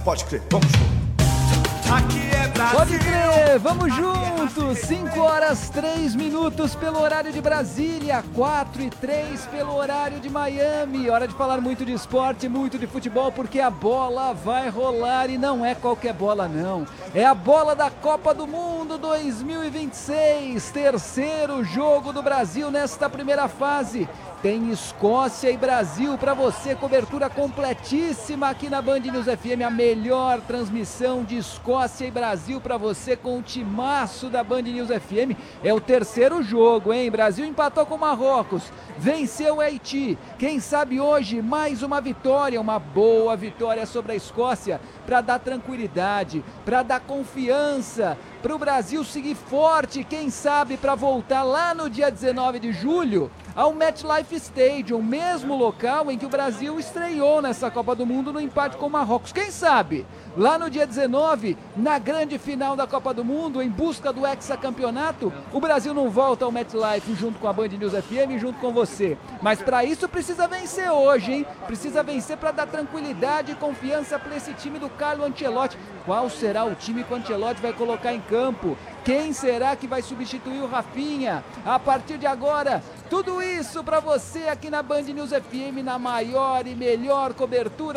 Pode crer, vamos junto. Aqui é Brasil. Pode crer, vamos juntos. 5 horas 3 minutos pelo horário de Brasília, 4 e 3 pelo horário de Miami. Hora de falar muito de esporte, muito de futebol, porque a bola vai rolar e não é qualquer bola não. É a bola da Copa do Mundo 2026, terceiro jogo do Brasil nesta primeira fase. Tem Escócia e Brasil para você, cobertura completíssima aqui na Band News FM, a melhor transmissão de Escócia e Brasil para você com o timaço da Band News FM. É o terceiro jogo, hein? Brasil empatou com Marrocos, venceu o Haiti. Quem sabe hoje mais uma vitória, uma boa vitória sobre a Escócia para dar tranquilidade, para dar confiança, para o Brasil seguir forte, quem sabe para voltar lá no dia 19 de julho ao MetLife Stadium, mesmo local em que o Brasil estreou nessa Copa do Mundo no empate com o Marrocos. Quem sabe, lá no dia 19, na grande final da Copa do Mundo, em busca do hexacampeonato, o Brasil não volta ao MetLife junto com a Band News FM, junto com você. Mas para isso precisa vencer hoje, hein? Precisa vencer para dar tranquilidade e confiança para esse time do Carlo Ancelotti. Qual será o time que o Ancelotti vai colocar em campo? Quem será que vai substituir o Rafinha? A partir de agora, tudo isso para você aqui na Band News FM, na maior e melhor cobertura